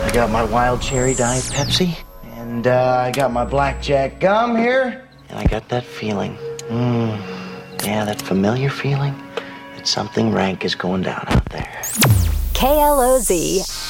I got my wild cherry diet Pepsi, and I got my blackjack gum here, and I got that feeling. Yeah, that familiar feeling that something rank is going down out there. KLOZ